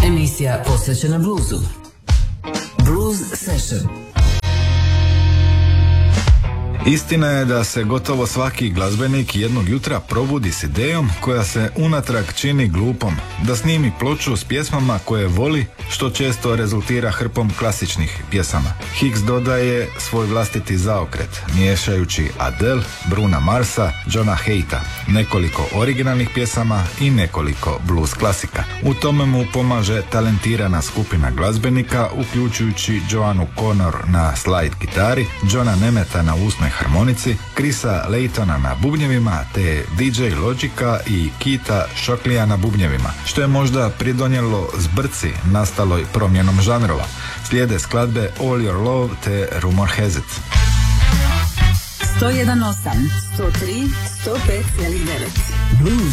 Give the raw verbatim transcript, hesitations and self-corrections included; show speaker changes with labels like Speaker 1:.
Speaker 1: Emisija posvećena bluzu. Blues Session.
Speaker 2: Istina je da se gotovo svaki glazbenik jednog jutra probudi s idejom koja se unatrag čini glupom, da snimi ploču s pjesmama koje voli, što često rezultira hrpom klasičnih pjesama. Hicks dodaje svoj vlastiti zaokret, miješajući Adele, Bruna Marsa, Johna Haighta, nekoliko originalnih pjesama i nekoliko blues klasika. U tome mu pomaže talentirana skupina glazbenika, uključujući Joannu Connor na slide gitari, Johna Nemeta na usnoj harmonici, Chrisa Laytona na bubnjevima, te D J Logica i Keitha Shockleya na bubnjevima, što je možda pridonijelo zbrci nastaloj promjenom žanrova. Slijede skladbe All Your Love te Rumor Has It.
Speaker 1: sto jedan osam, sto tri, sto pet devet. Blues